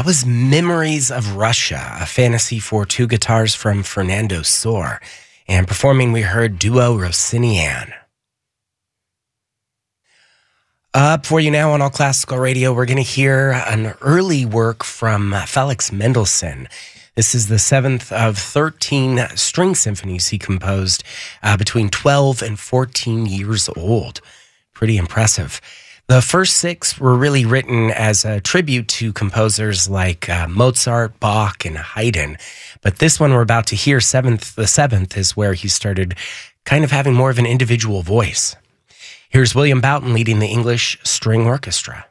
That was Memories of Russia, a fantasy for two guitars from Fernando Sor. And performing, we heard Duo Rossinian. Up for you now on All Classical Radio, we're going to hear an early work from Felix Mendelssohn. This is the 7th of 13 string symphonies he composed between 12 and 14 years old. Pretty impressive. The first 6 were really written as a tribute to composers like Mozart, Bach, and Haydn. But this one we're about to hear, the 7th, is where he started kind of having more of an individual voice. Here's William Boughton leading the English String Orchestra.